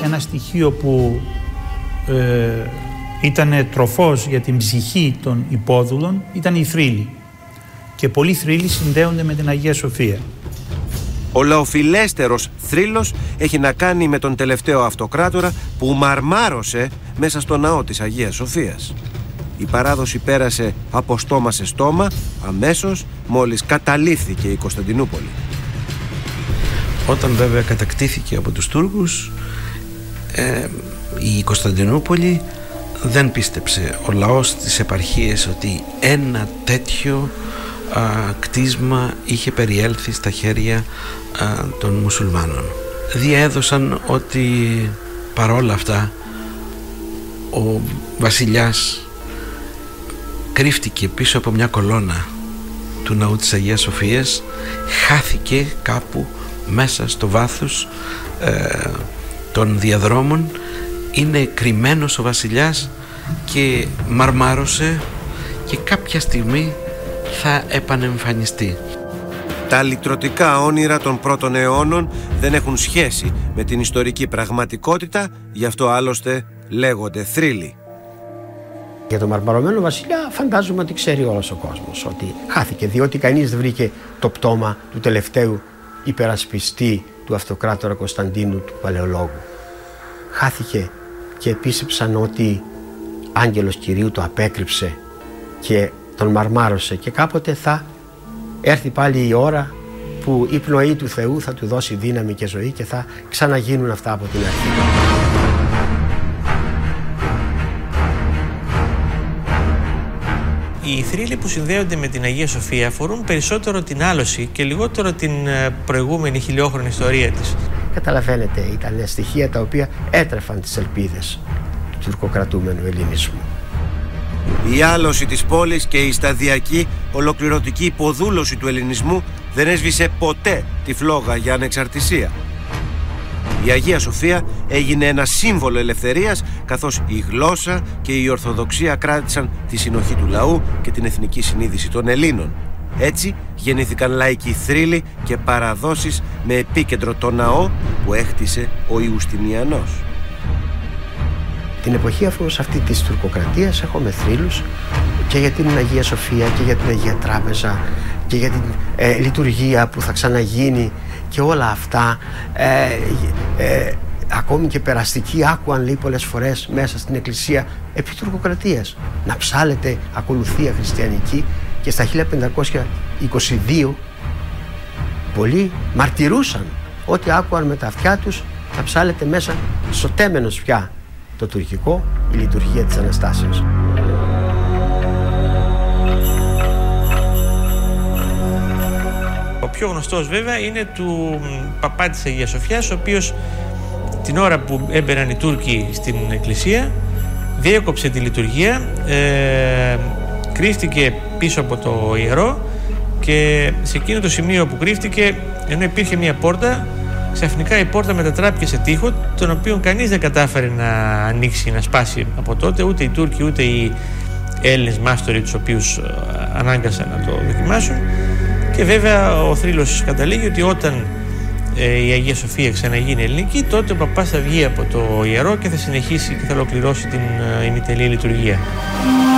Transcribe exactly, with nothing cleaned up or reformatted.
ένα στοιχείο που ε, ήταν τροφός για την ψυχή των υπόδουλων ήταν οι θρύλοι. Και πολλοί θρύλοι συνδέονται με την Αγία Σοφία. Ο λαοφιλέστερος θρύλος έχει να κάνει με τον τελευταίο αυτοκράτορα που μαρμάρωσε μέσα στο ναό της Αγίας Σοφίας. Η παράδοση πέρασε από στόμα σε στόμα αμέσως μόλις καταλήφθηκε η Κωνσταντινούπολη. Όταν βέβαια κατακτήθηκε από τους Τούρκους, ε, η Κωνσταντινούπολη δεν πίστεψε ο λαός της επαρχίας ότι ένα τέτοιο α, κτίσμα είχε περιέλθει στα χέρια α, των μουσουλμάνων. Διέδωσαν ότι παρόλα αυτά ο βασιλιάς κρύφτηκε πίσω από μια κολόνα του ναού της Αγίας Σοφίας, χάθηκε κάπου μέσα στο βάθος ε, των διαδρόμων, είναι κρυμμένος ο βασιλιάς και μαρμάρωσε και κάποια στιγμή θα επανεμφανιστεί. Τα λυτρωτικά όνειρα των πρώτων αιώνων δεν έχουν σχέση με την ιστορική πραγματικότητα, γι' αυτό άλλωστε λέγονται θρύλοι. Για τον μαρμαρωμένο βασιλιά φαντάζομαι ότι ξέρει όλος ο κόσμος ότι χάθηκε, διότι κανείς δεν βρήκε το πτώμα του τελευταίου υπερασπιστή του αυτοκράτορα Κωνσταντίνου του Παλαιολόγου. Χάθηκε και επίσεψαν ότι άγγελος Κυρίου το απέκρυψε και τον μαρμάρωσε και κάποτε θα έρθει πάλι η ώρα που η πνοή του Θεού θα του δώσει δύναμη και ζωή και θα ξαναγίνουν αυτά από την αρχή. Οι θρύλοι που συνδέονται με την Αγία Σοφία αφορούν περισσότερο την άλωση και λιγότερο την προηγούμενη χιλιόχρονη ιστορία της. Καταλαβαίνετε, ήταν στοιχεία τα οποία έτρεφαν τις ελπίδες του τουρκοκρατούμενου ελληνισμού. Η άλωση της πόλης και η σταδιακή ολοκληρωτική υποδούλωση του ελληνισμού δεν έσβησε ποτέ τη φλόγα για ανεξαρτησία. Η Αγία Σοφία έγινε ένα σύμβολο ελευθερίας, καθώς η γλώσσα και η Ορθοδοξία κράτησαν τη συνοχή του λαού και την εθνική συνείδηση των Ελλήνων. Έτσι γεννήθηκαν λαϊκοί θρύλοι και παραδόσεις με επίκεντρο το ναό που έχτισε ο Ιουστινιανός. Την εποχή αφού σε αυτή της τουρκοκρατίας έχουμε θρύλους και για την Αγία Σοφία και για την Αγία Τράπεζα και για την ε, λειτουργία που θα ξαναγίνει και όλα αυτά, ε, ε, ακόμη και περαστικοί άκουαν λέει πολλές φορές μέσα στην εκκλησία επί τουρκοκρατίας να ψάλεται ακολουθία χριστιανική και στα χίλια πεντακόσια είκοσι δύο πολλοί μαρτυρούσαν ότι άκουαν με τα αυτιά τους να ψάλεται μέσα στο τέμενος πια το τουρκικό, η λειτουργία της Αναστάσεως. Ο πιο γνωστός βέβαια είναι του παπά της Αγίας Σοφιάς, ο οποίος την ώρα που έμπαιναν οι Τούρκοι στην εκκλησία διέκοψε τη λειτουργία, ε, κρύφτηκε πίσω από το ιερό και σε εκείνο το σημείο που κρύφτηκε, ενώ υπήρχε μια πόρτα, ξαφνικά η πόρτα μετατράπηκε σε τοίχο, τον οποίο κανείς δεν κατάφερε να ανοίξει, να σπάσει από τότε, ούτε οι Τούρκοι ούτε οι Έλληνες μάστοροι, τους οποίους ανάγκασαν να το δοκιμάσουν. Και βέβαια ο θρύλος καταλήγει ότι όταν ε, η Αγία Σοφία ξαναγίνει ελληνική, τότε ο παπάς θα βγει από το ιερό και θα συνεχίσει και θα ολοκληρώσει την ε, ημιτελή λειτουργία.